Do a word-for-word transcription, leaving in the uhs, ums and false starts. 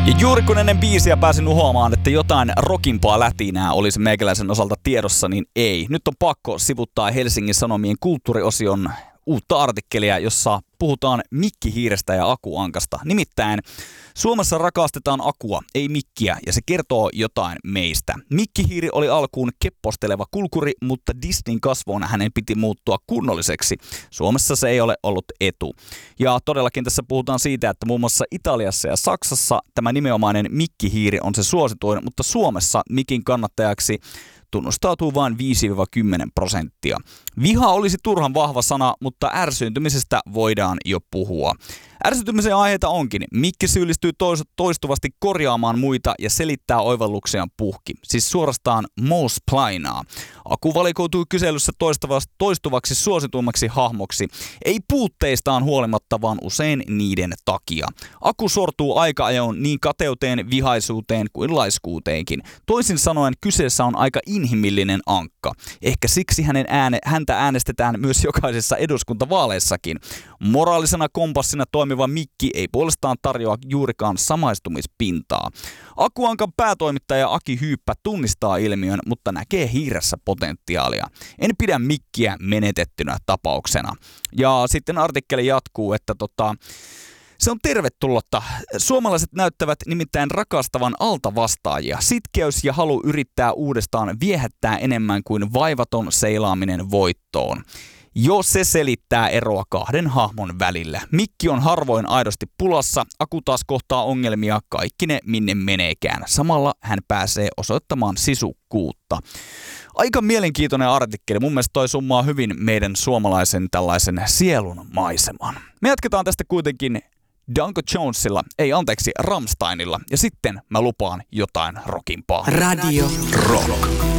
Ja juuri kun ennen biisiä pääsin uhoamaan, että jotain rockimpaa lätinää olisi meikäläisen osalta tiedossa, niin ei. Nyt on pakko sivuttaa Helsingin Sanomien kulttuuriosion uutta artikkelia, jossa puhutaan mikkihiirestä ja akuankasta. Nimittäin Suomessa rakastetaan akua, ei mikkiä, ja se kertoo jotain meistä. Mikkihiiri oli alkuun kepposteleva kulkuri, mutta Disneyn kasvoon hänen piti muuttua kunnolliseksi. Suomessa se ei ole ollut etu. Ja todellakin tässä puhutaan siitä, että muun muassa Italiassa ja Saksassa tämä nimenomainen mikkihiiri on se suosituin, mutta Suomessa mikin kannattajaksi tunnustautuu vain viisi kymmenen prosenttia. Viha olisi turhan vahva sana, mutta ärsyyntymisestä voidaan jo puhua. Ärsyntymisen aiheita onkin. Mikki syyllistyy toistuvasti korjaamaan muita ja selittää oivalluksiaan puhki. Siis suorastaan mansplainaa. Aku valikoitui kyselyssä toistuvaksi suosituimmaksi hahmoksi. Ei puutteistaan huolimatta, vaan usein niiden takia. Aku sortuu aika ajoin niin kateuteen, vihaisuuteen kuin laiskuuteenkin. Toisin sanoen kyseessä on aika inhimillinen ankka. Ehkä siksi hänen ääne, häntä äänestetään myös jokaisessa eduskuntavaaleissakin. Moraalisena kompassina toimiva Mikki ei puolestaan tarjoa juurikaan samaistumispintaa. Akuankan päätoimittaja Aki Hyyppä tunnistaa ilmiön, mutta näkee hiiressä potentiaalia. En pidä Mikkiä menetettynä tapauksena. Ja sitten artikkeli jatkuu, että tota... se on tervetullutta. Suomalaiset näyttävät nimittäin rakastavan altavastaajia. Sitkeys ja halu yrittää uudestaan viehättää enemmän kuin vaivaton seilaaminen voittoon. Jo se selittää eroa kahden hahmon välillä. Mikki on harvoin aidosti pulassa, Aku taas kohtaa ongelmia kaikki ne minne meneekään. Samalla hän pääsee osoittamaan sisukkuutta. Aika mielenkiintoinen artikkeli. Mun mielestä toi summaa hyvin meidän suomalaisen tällaisen sielun maiseman. Me jatketaan tästä kuitenkin Danko Jonesilla, ei anteeksi Rammsteinilla. Ja sitten mä lupaan jotain rockimpaa. Radio Rock.